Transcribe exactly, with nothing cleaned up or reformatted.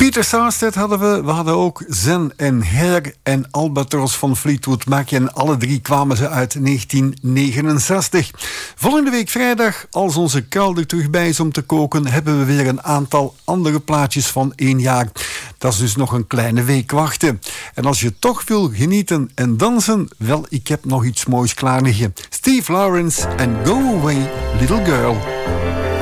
Peter Sarstedt hadden we. We hadden ook Zen en Her en Albatros van Fleetwood Mac. En alle drie kwamen ze uit negentien negenenzestig. Volgende week vrijdag, als onze kuil er terug bij is om te koken, hebben we weer een aantal andere plaatjes van één jaar. Dat is dus nog een kleine week wachten. En als je toch wil genieten en dansen, wel, ik heb nog iets moois klaar liggen. Steve Lawrence en Go Away, Little Girl.